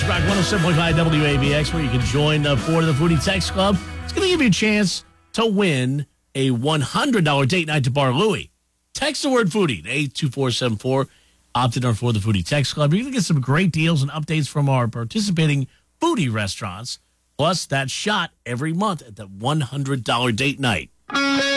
Classic Rock 107.5 WABX, where you can join for the Foodie Text Club. It's going to give you a chance to win a $100 date night to Bar Louie. Text the word Foodie to 82474. Opt in for the Foodie Text Club. You're going to get some great deals and updates from our participating foodie restaurants, plus that shot every month at the $100 date night.